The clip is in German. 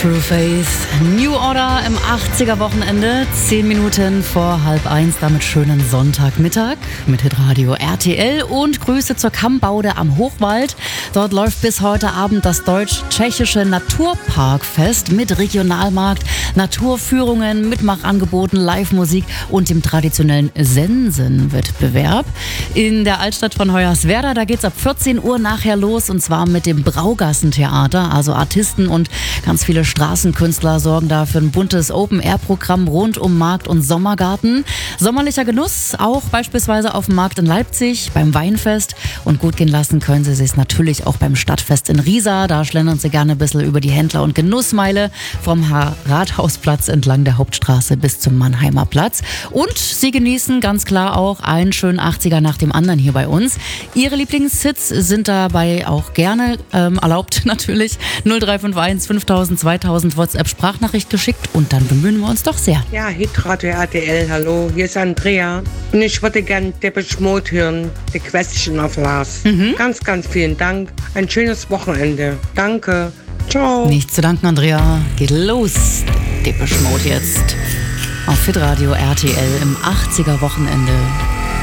True Faith, New Order im 80er-Wochenende, 10 Minuten vor 12:30, damit schönen Sonntagmittag mit Hitradio RTL und Grüße zur Kammbaude am Hochwald. Dort läuft bis heute Abend das deutsch-tschechische Naturparkfest mit Regionalmarkt, Naturführungen, Mitmachangeboten, Live-Musik und dem traditionellen Sensenwettbewerb. In der Altstadt von Hoyerswerda, da geht's ab 14 Uhr nachher los und zwar mit dem Braugassentheater, also Artisten und ganz viele Straßenkünstler sorgen da für ein buntes Open-Air-Programm rund um Markt und Sommergarten. Sommerlicher Genuss auch beispielsweise auf dem Markt in Leipzig, beim Weinfest. Und gut gehen lassen können Sie sich natürlich auch beim Stadtfest in Riesa. Da schlendern Sie gerne ein bisschen über die Händler- und Genussmeile vom Rathausplatz entlang der Hauptstraße bis zum Mannheimer Platz. Und Sie genießen ganz klar auch einen schönen 80er nach dem anderen hier bei uns. Ihre Lieblingshits sind dabei auch gerne erlaubt natürlich. 0351 5000 2000 WhatsApp-Sprachnachricht geschickt und dann bemühen wir uns doch sehr. Ja, Hitradio RTL, hallo, hier ist Andrea und ich würde gern Depeche Mode hören, The Question of Love. Ganz, ganz vielen Dank, ein schönes Wochenende. Danke, ciao. Nichts zu danken, Andrea. Geht los. Depeche Mode jetzt auf Hitradio RTL im 80er-Wochenende.